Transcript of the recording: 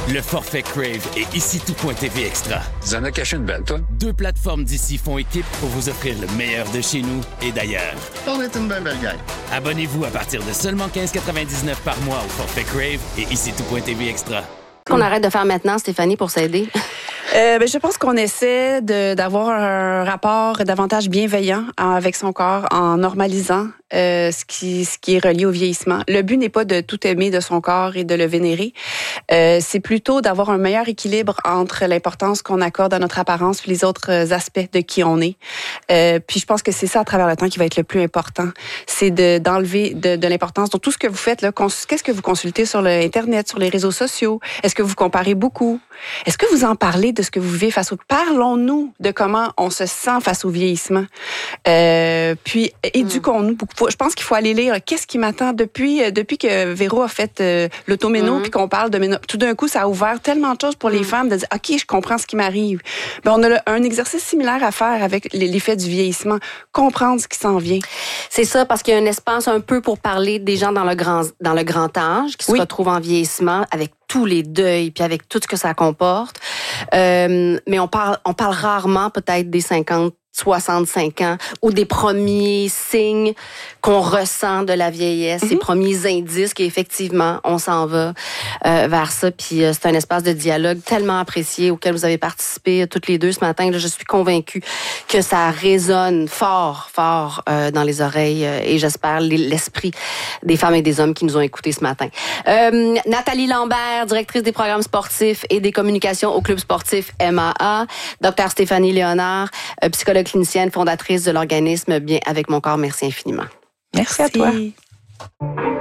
Le forfait Crave et ici tout.tv Extra. Tu en as caché une belle, toi? 2 plateformes d'ici font équipe pour vous offrir le meilleur de chez nous et d'ailleurs. On est une belle gang. Abonnez-vous à partir de seulement 15,99 par mois au forfait Crave et ici tout.tv Extra. Qu'est-ce qu'on arrête de faire maintenant, Stéphanie, pour s'aider? Je pense qu'on essaie d'avoir un rapport davantage bienveillant avec son corps en normalisant ce qui est relié au vieillissement. Le but n'est pas de tout aimer de son corps et de le vénérer. C'est plutôt d'avoir un meilleur équilibre entre l'importance qu'on accorde à notre apparence et les autres aspects de qui on est. Puis je pense que c'est ça à travers le temps qui va être le plus important. C'est d'enlever de l'importance. Donc tout ce que vous faites, là, qu'est-ce que vous consultez sur l'Internet, sur les réseaux sociaux? Est-ce que vous comparez beaucoup? Est-ce que vous en parlez de ce que vous vivez face au... Parlons-nous de comment on se sent face au vieillissement. Puis éduquons-nous beaucoup. Je pense qu'il faut aller lire qu'est-ce qui m'attend depuis que Véro a fait l'automéno puis qu'on parle de méno. Tout d'un coup, ça a ouvert tellement de choses pour les femmes de dire OK, je comprends ce qui m'arrive. Ben, on a un exercice similaire à faire avec l'effet du vieillissement, comprendre ce qui s'en vient. C'est ça, parce qu'il y a un espace un peu pour parler des gens dans le grand âge qui se retrouvent en vieillissement avec tous les deuils puis avec tout ce que ça comporte. Mais on parle rarement peut-être des 65 ans ou des premiers signes qu'on ressent de la vieillesse, ces premiers indices qu'effectivement, on s'en va vers ça. Puis c'est un espace de dialogue tellement apprécié auquel vous avez participé toutes les deux ce matin. Là, je suis convaincue que ça résonne fort dans les oreilles et j'espère l'esprit des femmes et des hommes qui nous ont écoutés ce matin. Nathalie Lambert, directrice des programmes sportifs et des communications au Club sportif MAA. Dr Stéphanie Léonard, psychologue clinicienne, fondatrice de l'organisme Bien avec mon corps. Merci infiniment. Merci à toi.